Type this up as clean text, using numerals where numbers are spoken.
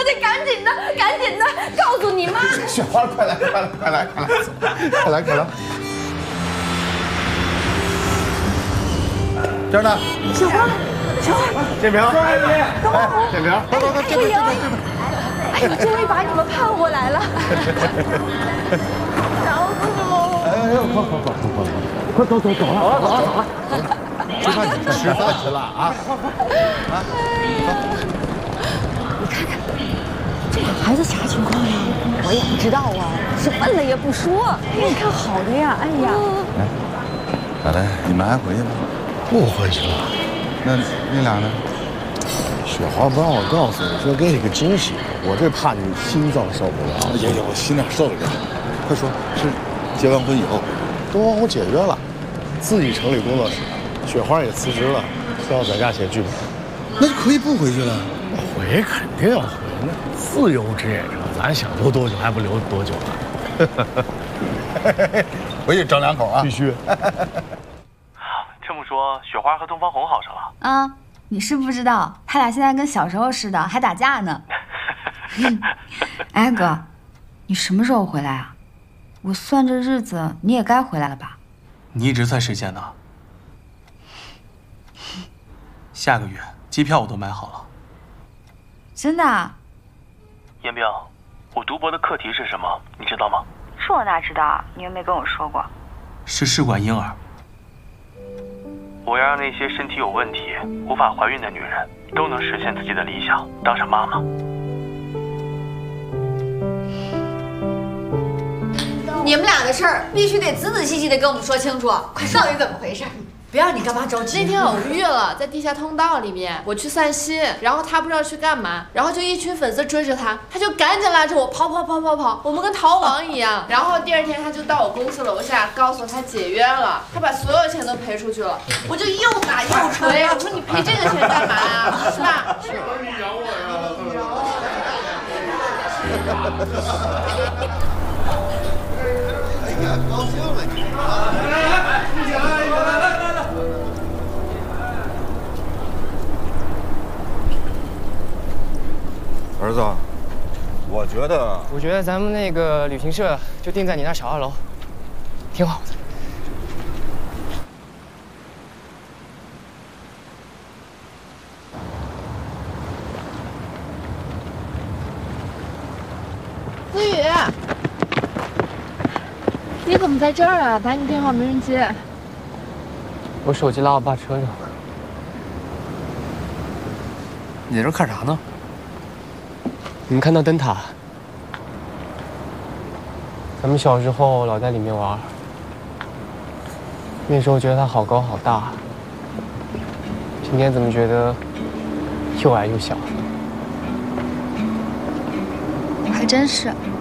得赶紧的告诉你妈。 雪花，快来！这儿呢， 小花， 建平，建平，走，这边。 哎呦，终于把你们盼过来了。饶过我！ 哎呦，快走了，吃饭去了啊！ 你看看，这俩孩子啥情况呀？我也不知道啊，是问了也不说。你看好的呀，哎呀。 咋的？你们还回去吗？ 不回去了。 那俩呢？ 雪花不让我告诉你，说给你个惊喜，我这怕你心脏受不了。 也我心脏受得了。快说，是结完婚以后？ 都帮我解约了，自己成立工作室，雪花也辞职了，非要在家写剧本。 那就可以不回去了。 回肯定要回，那自由职业者，咱想留多久还不留多久啊？ 回去整两口啊！ 必须。 这么说，雪花和东方红好上了啊，你是不知道，他俩现在跟小时候似的，还打架呢。哎哥，你什么时候回来啊？我算这日子，你也该回来了吧？ 你一直在实践呢。下个月机票我都买好了。 真的啊？ 彦兵，我读博的课题是什么？你知道吗？ 是我哪知道，你又没跟我说过。 是试管婴儿。我要让那些身体有问题、无法怀孕的女人都能实现自己的理想，当上妈妈。 你们俩的事儿必须得仔仔细细的跟我们说清楚，快到底怎么回事？不要你干嘛着急？ 那天偶遇了，在地下通道里面，我去散心，然后他不知道去干嘛，然后就一群粉丝追着他，他就赶紧拉着我跑，我们跟逃亡一样。然后第二天他就到我公司楼下，告诉我他解约了，他把所有钱都赔出去了。我就又打又捶，我说你赔这个钱干嘛呀？是吧？是你饶我呀！哎呀，高兴了你！来，一起来！ 儿子，我觉得咱们那个旅行社就定在你那小2楼，挺好的。 思雨，你怎么在这儿啊？打你电话没人接。 我手机落我爸车上了。 你在这看啥呢？ 你们看到灯塔？咱们小时候老在里面玩，那时候觉得它好高好大，今天怎么觉得又矮又小？ 还真是。